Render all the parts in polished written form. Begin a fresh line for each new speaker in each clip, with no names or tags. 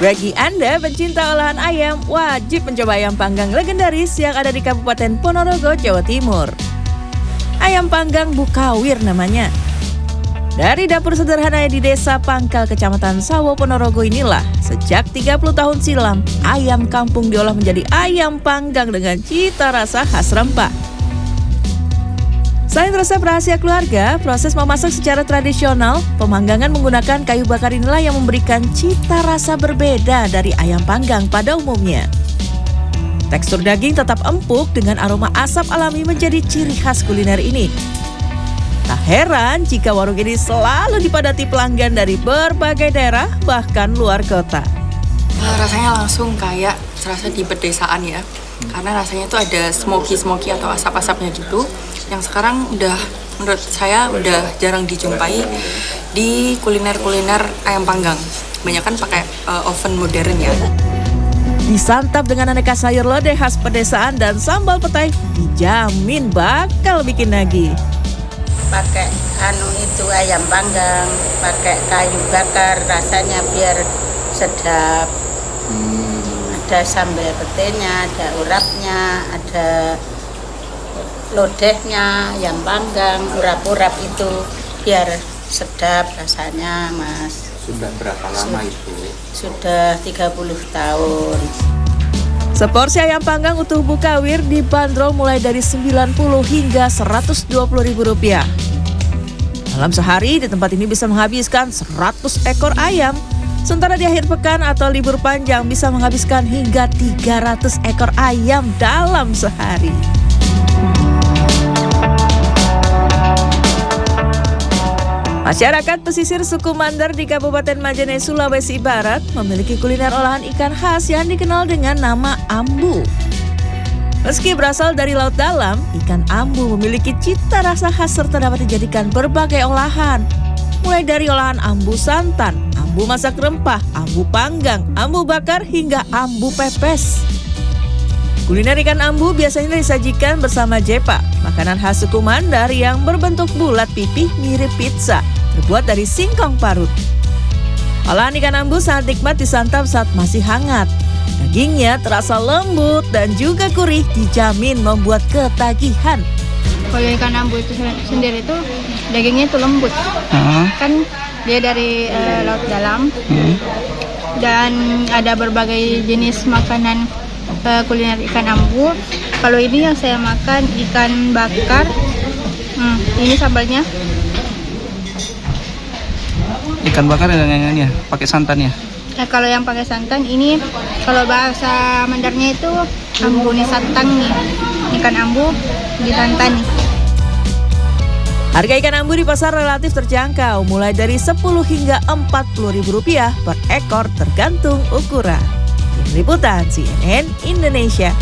Bagi Anda pencinta olahan ayam, wajib mencoba ayam panggang legendaris yang ada di Kabupaten Ponorogo, Jawa Timur. Ayam panggang Bukawir namanya. Dari dapur sederhana di Desa Pangkal, Kecamatan Sawo, Ponorogo inilah, sejak 30 tahun silam, ayam kampung diolah menjadi ayam panggang dengan cita rasa khas rempah. Selain resep rahasia keluarga, proses memasak secara tradisional, pemanggangan menggunakan kayu bakar inilah yang memberikan cita rasa berbeda dari ayam panggang pada umumnya. Tekstur daging tetap empuk dengan aroma asap alami menjadi ciri khas kuliner ini. Tak heran jika warung ini selalu dipadati pelanggan dari berbagai daerah, bahkan luar kota.
Rasanya langsung kayak serasa di pedesaan ya, karena rasanya itu ada smoky atau asap-asapnya gitu, yang sekarang menurut saya udah jarang dijumpai di kuliner ayam panggang. Kebanyakan pakai oven modern ya.
Disantap dengan aneka sayur lodeh khas pedesaan dan sambal petai, dijamin bakal bikin nagih.
Pakai itu ayam panggang, pakai kayu bakar, rasanya biar sedap. Ada sambal petainya, ada urapnya, ada lodehnya, ayam panggang, urap-urap itu biar sedap rasanya, Mas.
Sudah berapa lama itu?
Sudah 30 tahun.
Seporsi ayam panggang utuh Bukawir dibanderol mulai dari 90 hingga Rp120.000. Dalam sehari di tempat ini bisa menghabiskan 100 ekor ayam. Sementara di akhir pekan atau libur panjang bisa menghabiskan hingga 300 ekor ayam dalam sehari. Masyarakat pesisir suku Mandar di Kabupaten Majene, Sulawesi Barat memiliki kuliner olahan ikan khas yang dikenal dengan nama ambu. Meski berasal dari laut dalam, ikan ambu memiliki cita rasa khas serta dapat dijadikan berbagai olahan. Mulai dari olahan ambu santan, ambu masak rempah, ambu panggang, ambu bakar, hingga ambu pepes. Kuliner ikan ambu biasanya disajikan bersama jepa, makanan khas suku Mandar yang berbentuk bulat pipih mirip pizza, terbuat dari singkong parut. Olahan ikan ambu sangat nikmat disantap saat masih hangat. Dagingnya terasa lembut dan juga gurih, dijamin membuat ketagihan.
Kalau ikan ambu itu sendiri itu dagingnya itu lembut, kan dia dari laut dalam, dan ada berbagai jenis makanan kuliner ikan ambu. Kalau ini yang saya makan ikan bakar, ini sambalnya.
Ikan bakar yang pakai santan ya?
Nah, kalau yang pakai santan ini, kalau bahasa Mandarnya itu ambu ni santang nih, ikan ambu di santan nih.
Harga ikan ambu di pasar relatif terjangkau, mulai dari Rp10 hingga Rp40.000 per ekor tergantung ukuran. Tim Liputan CNN Indonesia.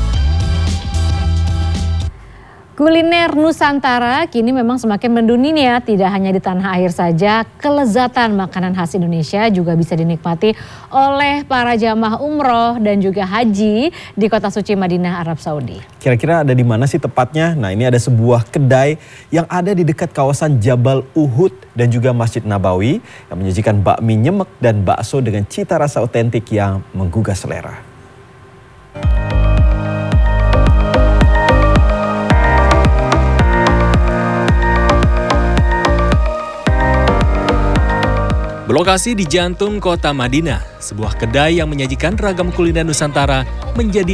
Kuliner Nusantara kini memang semakin mendunia, tidak hanya di tanah air saja, kelezatan makanan khas Indonesia juga bisa dinikmati oleh para jamaah umroh dan juga haji di kota suci Madinah, Arab Saudi.
Kira-kira ada di mana sih tepatnya? Nah, ini ada sebuah kedai yang ada di dekat kawasan Jabal Uhud dan juga Masjid Nabawi yang menyajikan bakmi nyemek dan bakso dengan cita rasa otentik yang menggugah selera.
Berlokasi di jantung kota Madinah, sebuah kedai yang menyajikan ragam kuliner Nusantara menjadi